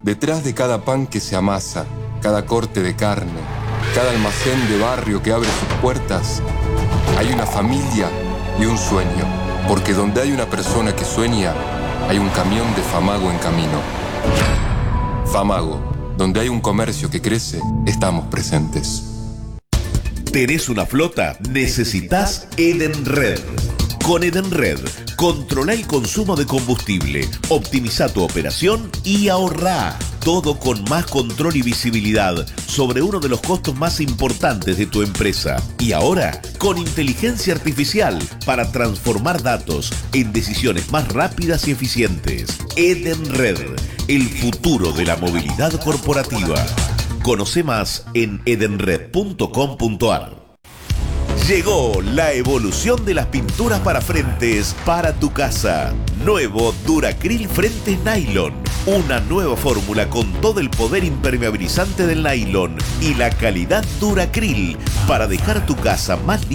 Detrás de cada pan que se amasa, cada corte de carne, cada almacén de barrio que abre sus puertas, hay una familia y un sueño. Porque donde hay una persona que sueña, hay un camión de Famago en camino. Famago, donde hay un comercio que crece, estamos presentes. ¿Tenés una flota? Necesitas Edenred. Con Edenred, controla el consumo de combustible, optimiza tu operación y ahorrá. Todo con más control y visibilidad sobre uno de los costos más importantes de tu empresa. Y ahora, con inteligencia artificial para transformar datos en decisiones más rápidas y eficientes. Edenred, el futuro de la movilidad corporativa. Conoce más en edenred.com.ar. Llegó la evolución de las pinturas para frentes para tu casa. Nuevo Duracril Frentes Nylon. Una nueva fórmula con todo el poder impermeabilizante del nylon y la calidad Duracril para dejar tu casa más